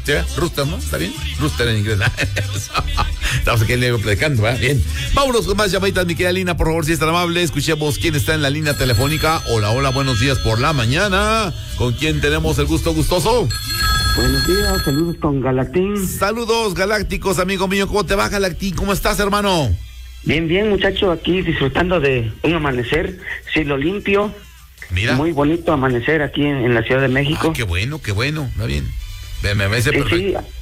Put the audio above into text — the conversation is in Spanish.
Rooster, ¿no? ¿Está bien? Rooster en inglés. Estamos aquí platicando, ¿verdad? Bien. Vámonos con más llamaditas, mi querida Lina, por favor, si es tan amable. Escuchemos quién está en la línea telefónica. Hola, hola, buenos días por la mañana. ¿Con quién tenemos el gusto gustoso? Buenos días, saludos con Galactín. Saludos, galácticos, amigo mío. ¿Cómo te va, Galactín? ¿Cómo estás, hermano? Bien, bien, muchacho, aquí disfrutando de un amanecer, cielo limpio. Mira. Muy bonito amanecer aquí en la Ciudad de México. Qué bueno, está bien. Me parece perfecto. Sí,